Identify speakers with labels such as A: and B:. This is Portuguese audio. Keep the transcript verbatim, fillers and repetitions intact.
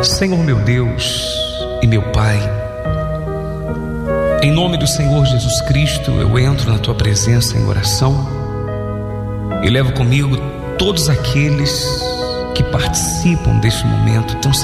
A: Senhor meu Deus e meu Pai, em nome do Senhor Jesus Cristo, eu entro na Tua presença em oração e levo comigo todos aqueles que participam deste momento tão